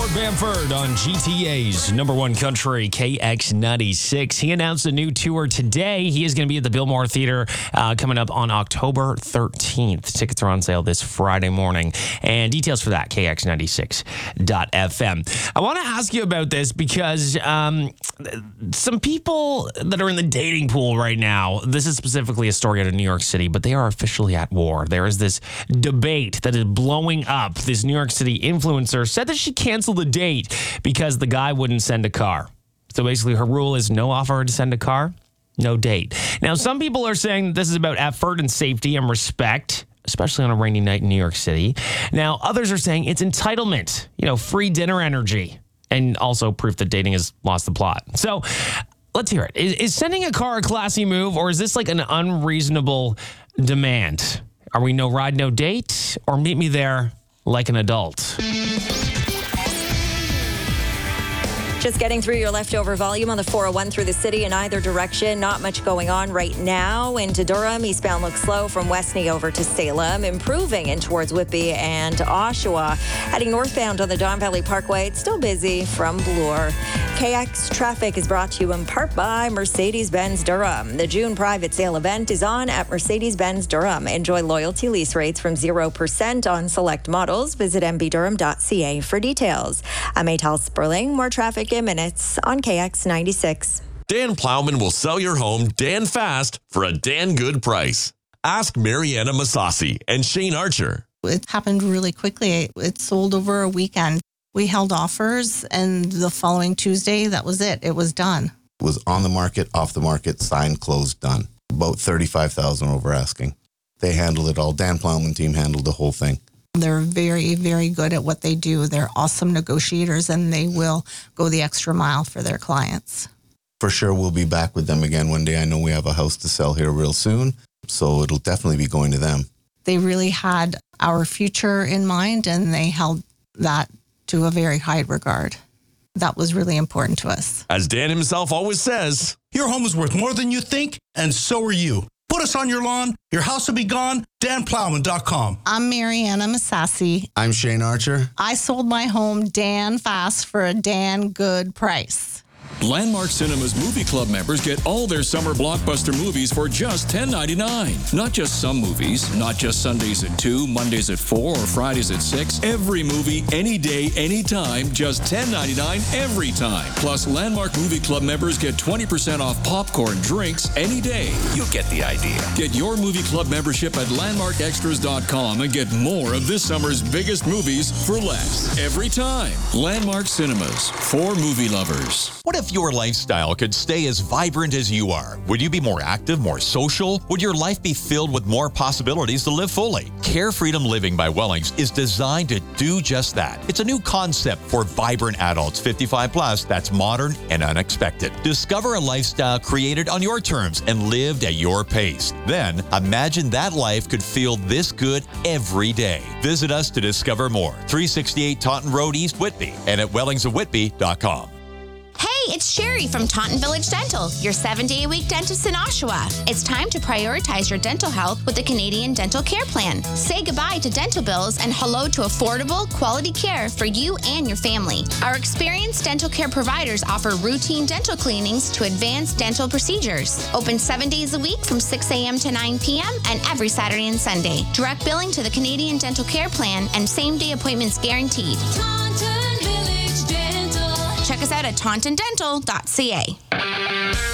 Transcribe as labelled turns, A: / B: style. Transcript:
A: Bamford on GTA's number one country, KX96. He announced a new tour today. He is going to be at the Biltmore Theater coming up on October 13th. Tickets are on sale this Friday morning. And details for that, KX96.fm. I want to ask you about this because some people that are in the dating pool right now, this is specifically a story out of New York City, but they are officially at war. There is this debate that is blowing up. This New York City influencer said that she canceled the date because the guy wouldn't send a car. So basically her rule is no offer to send a car, no date. Now, some people are saying that this is about effort and safety and respect, especially on a rainy night in New York City. Now, others are saying it's entitlement, free dinner energy, and also proof that dating has lost the plot. So let's hear it. Is sending a car a classy move, or is this like an unreasonable demand? Are we no ride, no date, or meet me there like an adult?
B: Just getting through your leftover volume on the 401 through the city in either direction. Not much going on right now. Into Durham, eastbound looks slow from Westney over to Salem. Improving in towards Whitby and Oshawa. Heading northbound on the Don Valley Parkway, it's still busy from Bloor. KX traffic is brought to you in part by Mercedes-Benz Durham. The June private sale event is on at Mercedes-Benz Durham. Enjoy loyalty lease rates from 0% on select models. Visit mbdurham.ca for details. I'm Atal Sperling. More traffic in minutes on KX96.
C: Dan Plowman will sell your home Dan fast for a Dan good price. Ask Mariana Masasi and Shane Archer.
D: It happened really quickly. It sold over a weekend. We held offers, and the following Tuesday, that was it. It was done.
E: It was on the market, off the market, signed, closed, done. About $35,000 over asking. They handled it all. Dan Plowman team handled the whole thing.
D: They're very, very good at what they do. They're awesome negotiators, and they will go the extra mile for their clients.
E: For sure, we'll be back with them again one day. I know we have a house to sell here real soon, so it'll definitely be going to them.
D: They really had our future in mind, and they held that to a very high regard. That was really important to us.
C: As Dan himself always says,
F: your home is worth more than you think, and so are you. Put us on your lawn. Your house will be gone. DanPlowman.com.
D: I'm Mariana Masasi.
E: I'm Shane Archer.
D: I sold my home Dan fast for a Dan good price.
G: Landmark Cinemas Movie Club members get all their summer blockbuster movies for just $10.99. Not just some movies, not just Sundays at 2, Mondays at 4, or Fridays at 6. Every movie, any day, anytime, just $10.99 every time. Plus, Landmark Movie Club members get 20% off popcorn, drinks, any day. You get the idea. Get your movie club membership at landmarkextras.com and get more of this summer's biggest movies for less. Every time. Landmark Cinemas, for movie lovers.
H: What if your lifestyle could stay as vibrant as you are? Would you be more active, more social? Would your life be filled with more possibilities to live fully? Care Freedom Living by Wellings is designed to do just that. It's a new concept for vibrant adults 55 plus that's modern and unexpected. Discover a lifestyle created on your terms and lived at your pace. Then imagine that life could feel this good every day. Visit us to discover more. 368 Taunton Road, East Whitby, and at wellingsofwhitby.com.
I: Hey, it's Sherry from Taunton Village Dental, your 7-day-a-week dentist in Oshawa. It's time to prioritize your dental health with the Canadian Dental Care Plan. Say goodbye to dental bills and hello to affordable, quality care for you and your family. Our experienced dental care providers offer routine dental cleanings to advanced dental procedures. Open 7 days a week from 6 a.m. to 9 p.m. and every Saturday and Sunday. Direct billing to the Canadian Dental Care Plan and same-day appointments guaranteed. Check us out at tauntondental.ca.